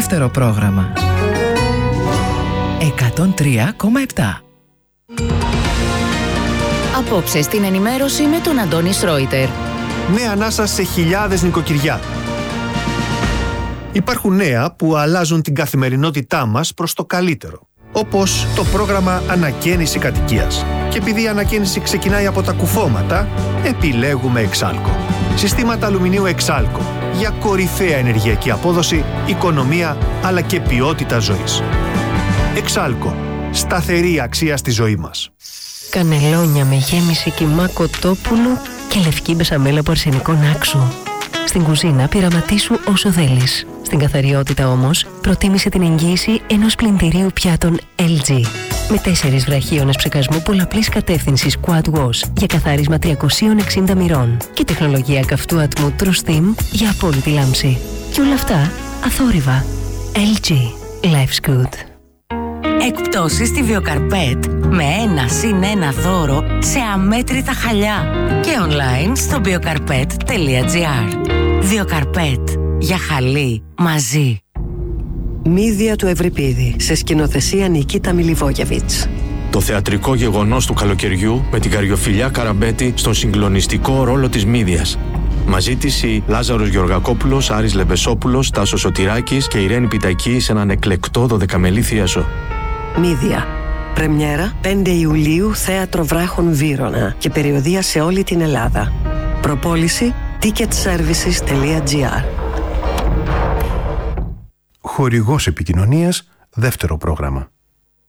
Δεύτερο πρόγραμμα. 103,7. Απόψε στην ενημέρωση με τον Αντώνη Σρόιτερ. Νέα ανάσα σε χιλιάδες νοικοκυριά. Υπάρχουν νέα που αλλάζουν την καθημερινότητά μας προς το καλύτερο. Όπως το πρόγραμμα Ανακαίνιση Κατοικίας. Και επειδή η ανακαίνιση ξεκινάει από τα κουφώματα, επιλέγουμε Exalco. Συστήματα αλουμινίου Exalco για κορυφαία ενεργειακή απόδοση, οικονομία αλλά και ποιότητα ζωής. Exalco. Σταθερή αξία στη ζωή μας. Κανελόνια με γέμιση κιμά κοτόπουλου και λευκή μπεσαμέλα από αρσενικό νάξου. Στην κουζίνα πειραματίσου όσο θέλεις. Στην καθαριότητα όμως προτίμησε την εγγύηση ενός πλυντηρίου πιάτων LG. Με 4 βραχίονες ψεκασμού πολλαπλής κατεύθυνσης Quad Wash για καθάρισμα 360 μοιρών και τεχνολογία καυτού ατμού True Steam για απόλυτη λάμψη. Και όλα αυτά αθόρυβα. LG. Life's good. Εκπτώσεις στη Βιοκαρπέτ με 1+1 δώρο σε αμέτρητα χαλιά και online στο biocarpet.gr. Βιοκαρπέτ. Για χαλί μαζί. Μύδια του Ευρυπίδη σε σκηνοθεσία Νικίτα Μιλιβόγεβιτς. Το θεατρικό γεγονός του καλοκαιριού με την Καριοφιλιά Καραμπέτη στον συγκλονιστικό ρόλο της Μύδιας. Μαζί της οι Λάζαρος Γεωργακόπουλος, Άρης Λεμπεσόπουλος, Τάσος Σωτηράκης και Ιρένη Πιτακή σε έναν εκλεκτό 12μελή θίασο. Μύδια. Πρεμιέρα 5 Ιουλίου, Θέατρο Βράχων Βύρωνα και περιοδεία σε όλη την Ελλάδα. Προπόληση ticketservices.gr. Χορηγός επικοινωνίας, δεύτερο πρόγραμμα.